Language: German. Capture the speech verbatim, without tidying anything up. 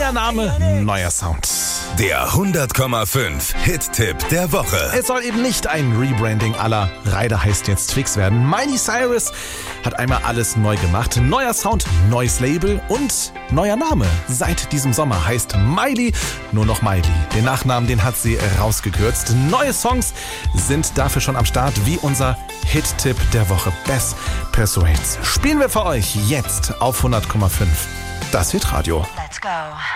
Neuer Name, neuer Sound. Der hundert Komma fünf Hit-Tipp der Woche. Es soll eben nicht ein Rebranding aller Reider heißt jetzt Twix werden. Miley Cyrus hat einmal alles neu gemacht. Neuer Sound, neues Label und neuer Name. Seit diesem Sommer heißt Miley nur noch Miley. Den Nachnamen, den hat sie rausgekürzt. Neue Songs sind dafür schon am Start, wie unser Hit-Tipp der Woche. Best Persuades. Spielen wir für euch jetzt auf hundert Komma fünf. Das wird Radio. Let's go.